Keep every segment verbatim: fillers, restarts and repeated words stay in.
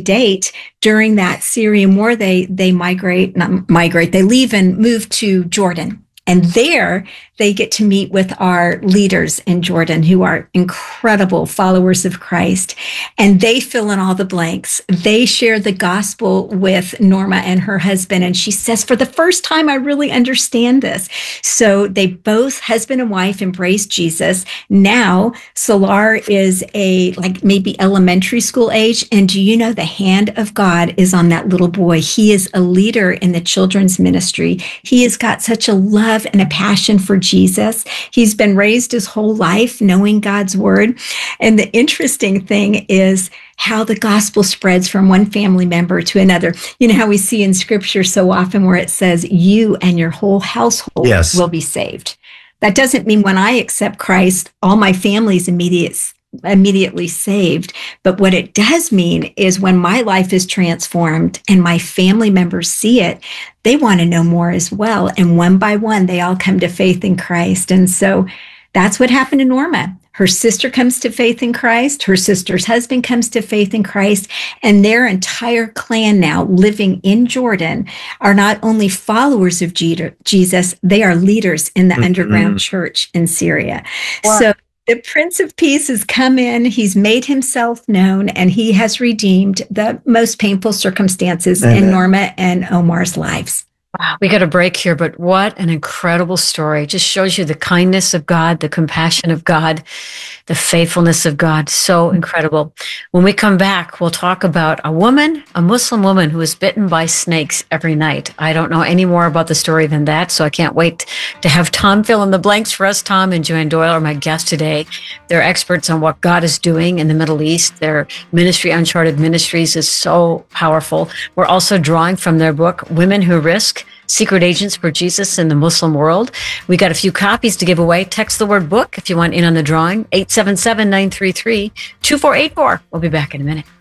date, during that Syrian war, they they migrate, not migrate, they leave and move to Jordan. And there they get to meet with our leaders in Jordan, who are incredible followers of Christ. And they fill in all the blanks. They share the gospel with Norma and her husband. And she says, for the first time, I really understand this. So they both, husband and wife, embrace Jesus. Now, Solar is a, like maybe elementary school age. And do you know the hand of God is on that little boy? He is a leader in the children's ministry. He has got such a love and a passion for Jesus. He's been raised his whole life knowing God's word. And the interesting thing is how the gospel spreads from one family member to another. You know how we see in scripture so often where it says, you and your whole household yes. will be saved. That doesn't mean when I accept Christ, all my family's immediate immediately saved. But what it does mean is when my life is transformed and my family members see it, they want to know more as well. And one by one, they all come to faith in Christ. And so that's what happened to Norma. Her sister comes to faith in Christ. Her sister's husband comes to faith in Christ. And their entire clan now living in Jordan are not only followers of Jesus, they are leaders in the mm-hmm. underground church in Syria. Wow. So the Prince of Peace has come in, he's made himself known, and he has redeemed the most painful circumstances Amen. In Norma and Omar's lives. Wow, we got a break here, but what an incredible story. It just shows you the kindness of God, the compassion of God, the faithfulness of God. So incredible. When we come back, we'll talk about a woman, a Muslim woman who is bitten by snakes every night. I don't know any more about the story than that, so I can't wait to have Tom fill in the blanks for us. Tom and Joanne Doyle are my guests today. They're experts on what God is doing in the Middle East. Their ministry, Uncharted Ministries, is so powerful. We're also drawing from their book, Women Who Risk: Secret Agents for Jesus in the Muslim World. We got a few copies to give away. Text the word book if you want in on the drawing. eight seven seven, nine three three, two four eight four. We'll be back in a minute.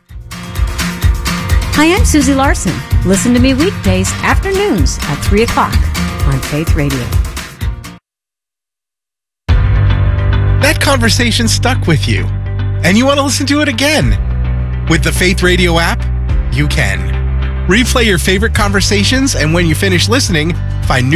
Hi, I'm Susie Larson. Listen to me weekdays afternoons at three o'clock on Faith Radio. That conversation stuck with you, and you want to listen to it again. With the Faith Radio app, you can. Replay your favorite conversations, and when you finish listening, find new